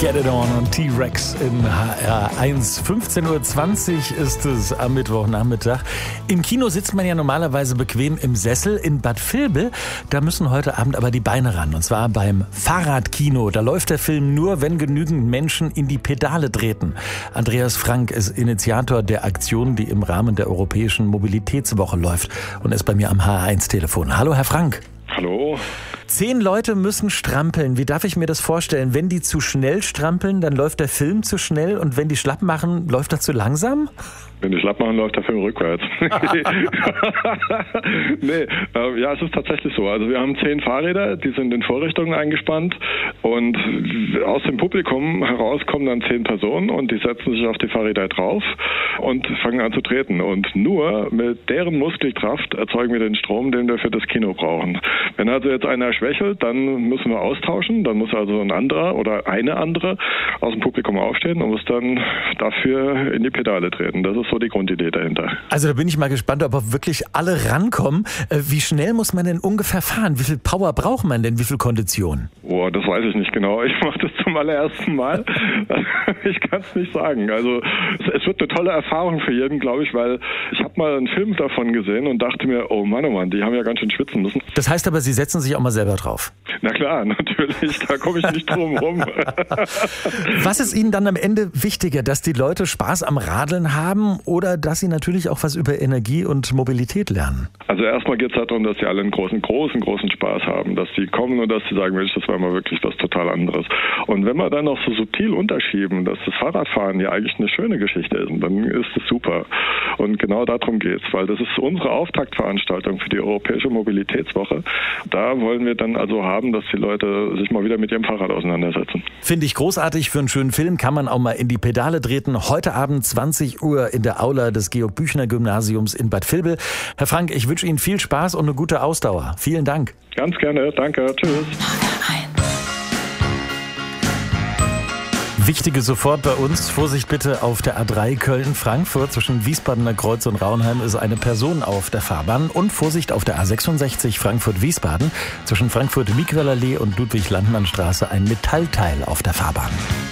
Get It On und T-Rex in HR1. 15.20 Uhr ist es am Mittwochnachmittag. Im Kino sitzt man ja normalerweise bequem im Sessel. In Bad Vilbel, da müssen heute Abend aber die Beine ran. Und zwar beim Fahrradkino. Da läuft der Film nur, wenn genügend Menschen in die Pedale treten. Andreas Frank ist Initiator der Aktion, die im Rahmen der Europäischen Mobilitätswoche läuft und ist bei mir am HR1-Telefon. Hallo, Herr Frank. Hallo. 10 Leute müssen strampeln. Wie darf ich mir das vorstellen? Wenn die zu schnell strampeln, dann läuft der Film zu schnell, und wenn die schlapp machen, läuft das zu langsam? Wenn die schlapp machen, läuft der Film rückwärts. Es ist tatsächlich so. Also wir haben 10 Fahrräder, die sind in Vorrichtungen eingespannt, und aus dem Publikum heraus kommen dann 10 Personen und die setzen sich auf die Fahrräder drauf und fangen an zu treten. Und nur mit deren Muskelkraft erzeugen wir den Strom, den wir für das Kino brauchen. Wenn also jetzt einer schwächelt, dann müssen wir austauschen. Dann muss also ein anderer oder eine andere aus dem Publikum aufstehen und muss dann dafür in die Pedale treten. Das ist so die Grundidee dahinter. Also da bin ich mal gespannt, ob auch wirklich alle rankommen. Wie schnell muss man denn ungefähr fahren? Wie viel Power braucht man denn? Wie viel Kondition? Oh, das weiß ich nicht genau. Ich mache das zum allerersten Mal. Ich kann es nicht sagen. Also es wird eine tolle Erfahrung für jeden, glaube ich, weil ich habe mal einen Film davon gesehen und dachte mir, oh Mann, die haben ja ganz schön schwitzen müssen. Das heißt aber, Sie setzen sich auch mal selber drauf? Na klar, natürlich. Da komme ich nicht drum rum. Was ist Ihnen dann am Ende wichtiger, dass die Leute Spaß am Radeln haben oder dass sie natürlich auch was über Energie und Mobilität lernen? Also erstmal geht es darum, dass sie alle einen großen Spaß haben, dass sie kommen und dass sie sagen, Mensch, das war mal wirklich was total anderes. Und wenn wir dann noch so subtil unterschieben, dass das Fahrradfahren ja eigentlich eine schöne Geschichte ist, dann ist es super. Und genau darum geht's, weil das ist unsere Auftaktveranstaltung für die Europäische Mobilitätswoche. Da wollen wir dann also haben, dass die Leute sich mal wieder mit ihrem Fahrrad auseinandersetzen. Finde ich großartig. Für einen schönen Film kann man auch mal in die Pedale treten. Heute Abend 20 Uhr in der Aula des Georg-Büchner-Gymnasiums in Bad Vilbel. Herr Frank, ich wünsche Ihnen viel Spaß und eine gute Ausdauer. Vielen Dank. Ganz gerne. Danke. Tschüss. Wichtige sofort bei uns. Vorsicht bitte auf der A3 Köln-Frankfurt. Zwischen Wiesbadener Kreuz und Raunheim ist eine Person auf der Fahrbahn. Und Vorsicht auf der A66 Frankfurt-Wiesbaden. Zwischen Frankfurt-Miquelallee und Ludwig-Landmann-Straße ein Metallteil auf der Fahrbahn.